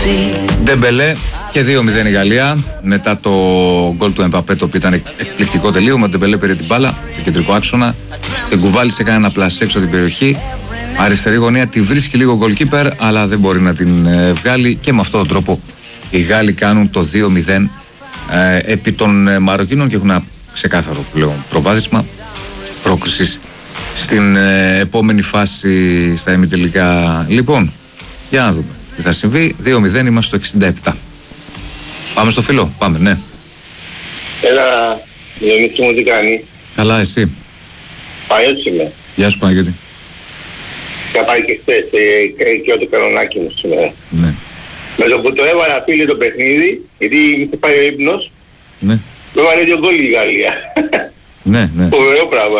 Ντεμπελέ και 2-0 η Γαλλία. Μετά το γκολ του Εμπαπέ, το οποίο ήταν εκπληκτικό τελείωμα. Ντεμπελέ πήρε την μπάλα, το κεντρικό άξονα, την κουβάλισε, έκανε ένα πλασέ έξω την περιοχή. Αριστερή γωνία, τη βρίσκει λίγο ο γκολκίπερ, αλλά δεν μπορεί να την βγάλει. Και με αυτόν τον τρόπο οι Γάλλοι κάνουν το 2-0 επί των Μαροκίνων και έχουν ένα ξεκάθαρο πλέον προβάδισμα πρόκρισης στην επόμενη φάση στα ημιτελικά. Λοιπόν, για να δούμε τι θα συμβεί. 2-0, είμαστε στο 67. Πάμε στο φίλο, πάμε, ναι. Έλα, Διονύση μου, τι κάνει? Καλά, εσύ? Παναγιώτης είμαι. Γεια σου, Παναγιώτη. Θα πάει και χθες και ό,τι κανονάκι μου σήμερα. Ναι. Με το που το έβαλα φίλε το παιχνίδι, γιατί είχε πάει ο ύπνος, Ναι. το έβαλε 2 γκολ η Γαλλία. Ναι, ναι. Φοβερό πράγμα,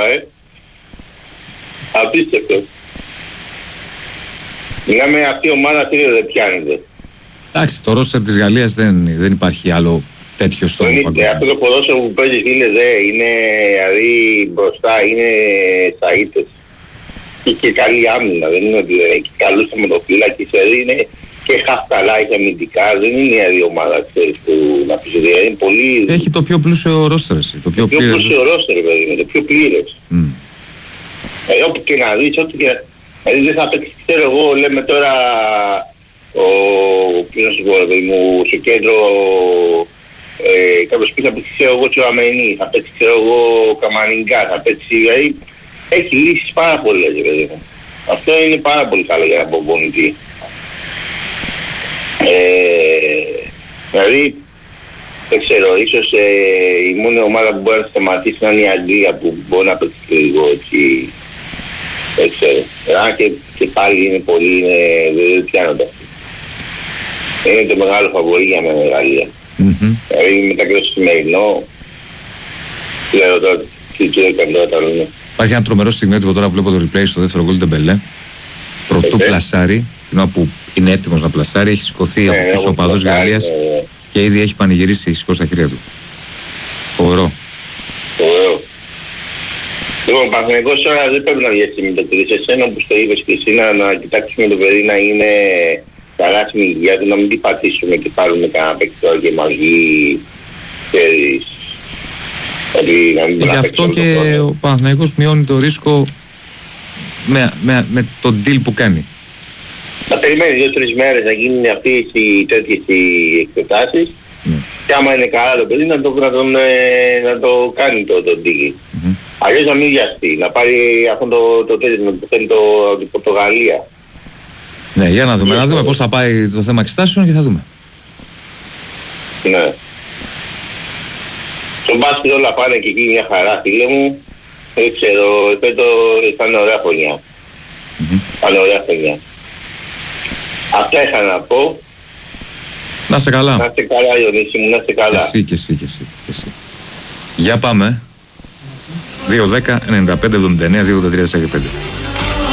Απίστευτο. Μιλάμε, αυτή η ομάδα φίλε δεν πιάνεται. Εντάξει, το ρόστερ της Γαλλίας δεν υπάρχει άλλο τέτοιο στο παγκόσμιο. Αυτό το ποδόσφαιρο που παίζει φίλε είναι, δηλαδή μπροστά είναι σαΐτες. Και καλή άμυνα, δεν είναι ότι δεν έχει καλούς θεματοφύλακες, δηλαδή είναι και χαφταλά, έχει αμυντικά, δεν είναι η ομάδα, ξέρεις, που να πεις, δηλαδή είναι πολύ... Έχει το πιο πλούσιο ρόστερ, το πιο πλούσιο ρόστερ, δηλαδή, το πιο πλήρες. Όπου και να δεις, ό,τι και να... Δηλαδή δεν θα παίξει, ξέρω εγώ, λέμε τώρα, ποιος να σου πω, δηλαδή μου, στο κέντρο, κάποιος πει θα παίξει, ξέρω εγώ, Τσουαμενί, θα παίξει, ξέρω εγώ, Καμανιγκά, θα παίξει, δηλαδή, έχει λύσεις πάρα πολλές, δηλαδή. Αυτό είναι πάρα πολύ καλό για να προπονητή. Δηλαδή, δεν ξέρω, ίσως η μόνη ομάδα που μπορεί να σταματήσει να είναι η Αγγλία, που μπορεί να παίξει και λίγο έτσι, δεν ξέρω. Και πάλι είναι πολύ, δεν πιάνονται αυτοί. Είναι το μεγάλο φαβορί για μένα η Γαλλία. Δηλαδή μετά και το σημερινό, λέω τώρα, τι έκανε τώρα τα λένε. Υπάρχει ένα τρομερό στιγμιότυπο τώρα που βλέπω το replay στο δεύτερο γκολ Ντεμπελέ. Προτού πλασάρει, την ώρα που είναι έτοιμος να πλασάρει, έχει σηκωθεί από πίσω ο παδός Γαλλίας και ήδη έχει πανηγυρίσει, έχει σηκώσει τα χέρια του. Φοβερό. Φοβερό. Λοιπόν, Παναθηναϊκός τώρα δεν πρέπει να διαστημητοποιήσεις εσένα όπως το είπες και εσύ, να κοιτάξουμε το παιδί να είναι καλά στην υγεία του, να μην την πατήσουμε και πάρουμε κανένα παίκτη τώρα και μαγεί, ξέρεις. Γι' αυτό και ο Παναθηναϊκός μειώνει το ρίσκο με τον deal που κάνει. Να περιμένει 2-3 μέρες να γίνουν αυτές οι τέτοιες οι εξετάσεις και άμα είναι καλά το παιδί να το κάνει το deal. Αλλιώς να μην βιαστεί, να πάρει αυτό το τέτοιο που θέλει την Πορτογαλία. Ναι, για να δούμε, πώς θα πάει το θέμα εξετάσεων και θα δούμε. Ναι. Στο μπάσκετ όλα πάνε και εκεί μια χαρά, φίλε μου. Δεν ξέρω, θα είναι ωραία χρονιά. Θα είναι ωραία χρονιά. Αυτά είχα να πω. Να είσαι καλά. Να είστε καλά, Ιωνίση μου, να είστε καλά. Και εσύ. Για πάμε. 2-10-95-79-2-83-5.